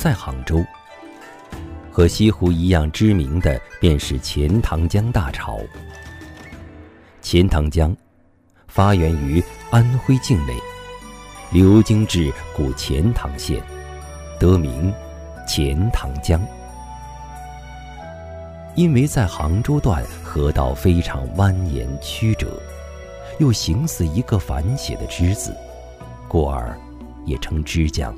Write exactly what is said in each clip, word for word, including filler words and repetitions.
在杭州。和西湖一样知名的便是钱塘江大潮。钱塘江发源于安徽境内，流经至古钱塘县，得名钱塘江。因为在杭州段河道非常蜿蜒曲折，又形似一个反写的之字，故而也称之江。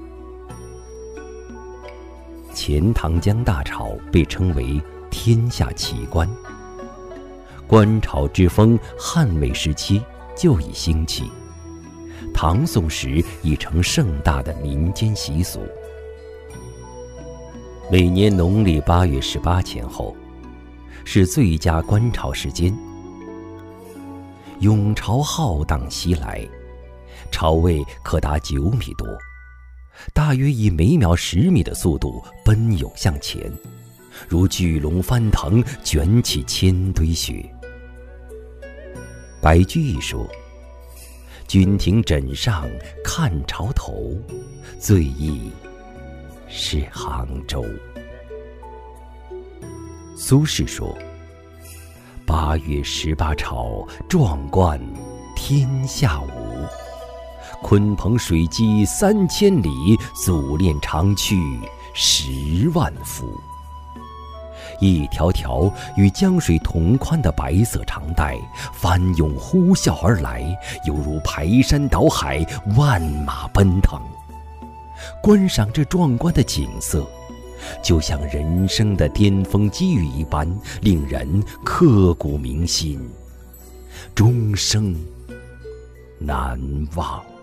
钱塘江大潮被称为天下奇观，观潮之风汉魏时期就已兴起，唐宋时已成盛大的民间习俗。每年农历八月十八前后是最佳观潮时间，涌潮浩荡袭来，潮位可达九米多，大约以每秒十米的速度奔涌向前，如巨龙翻腾，卷起千堆雪。白居易说：“君庭枕上看潮头，最忆是杭州。”苏轼说：“八月十八潮，壮观天下无。鲲鹏水击三千里，祖练长驱十万伏。”一条条与江水同宽的白色长带翻涌呼啸而来，犹如排山倒海，万马奔腾。观赏这壮观的景色，就像人生的巅峰机遇一般，令人刻骨铭心，终生难忘。